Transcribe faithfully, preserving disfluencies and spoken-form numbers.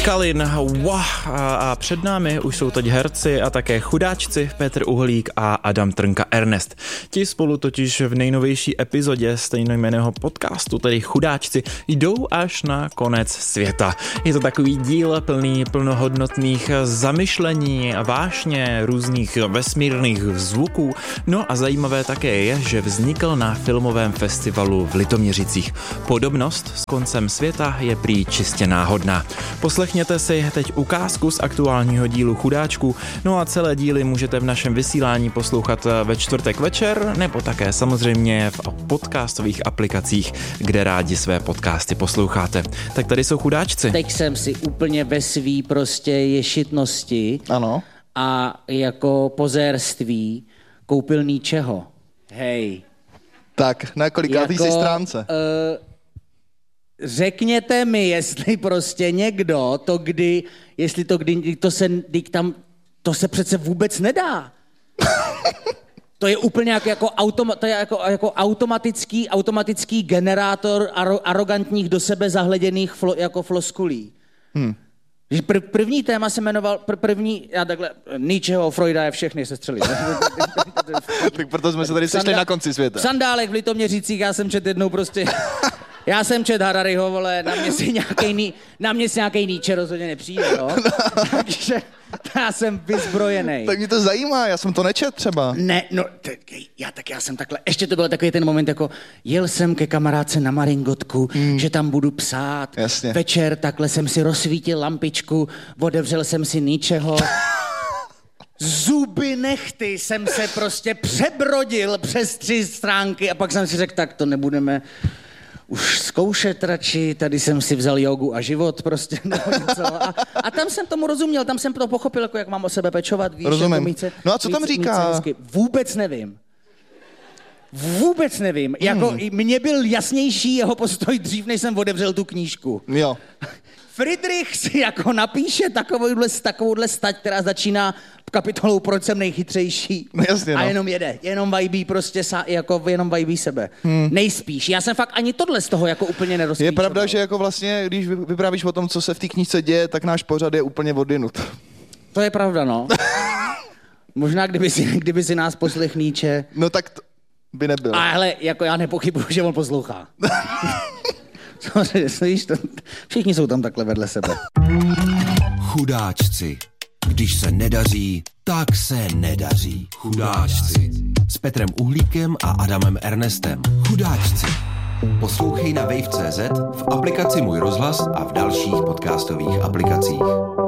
Kalin, wow, a před námi už jsou teď herci a také chudáčci Petr Uhlík a Adam Trnka Ernest. Ti spolu totiž v nejnovější epizodě stejnojmenného podcastu, tedy Chudáčci, jdou až na konec světa. Je to takový díl plný plnohodnotných zamyšlení, vášně, různých vesmírných zvuků. No a zajímavé také je, že vznikl na filmovém festivalu v Litoměřicích. Podobnost s koncem světa je prý čistě náhodná. Poslechněte si teď ukázku z aktuálního dílu Chudáčků, no a celé díly můžete v našem vysílání poslouchat ve čtvrtek večer, nebo také samozřejmě v podcastových aplikacích, kde rádi své podcasty posloucháte. Tak tady jsou Chudáčci. Teď jsem si úplně ve svý prostě ješitnosti ano. A jako pozérství koupil ničeho. Hej. Tak, na kolikátý jako, jsi stránce? Uh, Řekněte mi, jestli prostě někdo to kdy, jestli to kdy, to se, kdy tam, to se přece vůbec nedá. To je úplně jako, jako, automa, to je jako, jako automatický, automatický generátor aro, arrogantních do sebe zahleděných flo, jako floskulí. Hmm. Pr, první téma se jmenoval, pr, první, já takhle, Nietzscheho, Freuda je všechny se střelí. Tak proto jsme se tady sešli na konci světa. V sandálech v Litoměřicích, já jsem čet jednou prostě... Já jsem čet Harariho, vole, na mě si nějaký, na mě si nějaký Nietzsche rozhodně nepřijde, jo? Takže já jsem vyzbrojený. Tak mě to zajímá, já jsem to nečet třeba. Ne, no, tak, já tak já jsem takhle, ještě to byl takový ten moment, jako jel jsem ke kamarádce na Maringotku, hmm. že tam budu psát. Jasně. Večer takhle jsem si rozsvítil lampičku, otevřel jsem si Nietzscheho. Zuby nechty jsem se prostě přebrodil přes tři stránky a pak jsem si řekl, tak to nebudeme... už zkoušet radši, tady jsem si vzal jogu a život prostě, nebo něco. A, a tam jsem tomu rozuměl, tam jsem to pochopil, jako jak mám o sebe pečovat, víš, rozumím. Jako míce, no a co tam míce, říká? míce Vůbec nevím. Vůbec nevím. Hmm. Jako mně byl jasnější jeho postoj dřív, než jsem otevřel tu knížku. Jo. Friedrich si jako napíše takovouhle, takovouhle stať, která začíná kapitolou Proč jsem nejchytřejší. No jasně, no. A jenom jede, jenom vajbí prostě sa, jako jenom vajbí sebe. Hmm. Nejspíš. Já jsem fakt ani tohle z toho jako úplně nerozpíčoval. Je pravda, že jako vlastně, když vyprávíš o tom, co se v té knížce děje, tak náš pořad je úplně odinut. To je pravda, no. Možná kdyby si, kdyby si nás poslech Nietzsche. No tak to by nebyl. Ale jako já nepochybuju, že on poslouchá. Slyš, to, všichni jsou tam takhle vedle sebe. Chudáčci. Když se nedaří, tak se nedaří. Chudáčci. S Petrem Uhlíkem a Adamem Ernestem. Chudáčci. Poslouchej na wave tečka cé zet, v aplikaci Můj rozhlas a v dalších podcastových aplikacích.